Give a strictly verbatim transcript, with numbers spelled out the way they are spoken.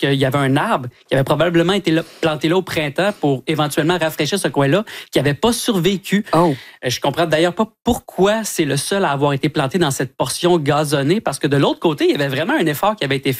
qu'il y avait un arbre qui avait probablement été là, planté là au printemps pour éventuellement rafraîchir ce coin-là, qui n'avait pas survécu. Oh. Je comprends d'ailleurs pas pourquoi c'est le seul à avoir été planté dans cette portion gazonnée, parce que de l'autre côté, il y avait vraiment un effort qui avait été fait